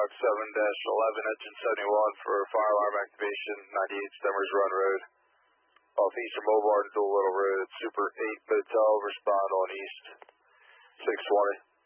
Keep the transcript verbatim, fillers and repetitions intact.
Route seven dash eleven, engine seventy-one for fire alarm activation, ninety-eight Stemmers Run Road. Off Eastern Boulevard and Dual Little Road, Super eight Motel, respond on East six twenty.